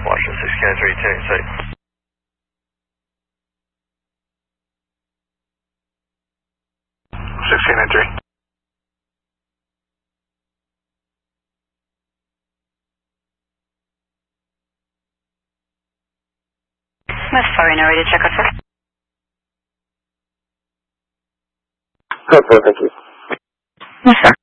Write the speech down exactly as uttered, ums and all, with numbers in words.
Washington six K three, turn safe. sixteen and three. West Florida, ready to check out, sir? Go for it, thank you. Yes, sir.